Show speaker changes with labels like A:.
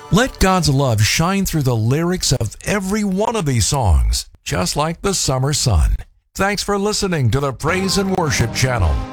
A: Let God's love shine through the lyrics of every one of these songs, just like the summer sun. Thanks for listening to the Praise and Worship Channel.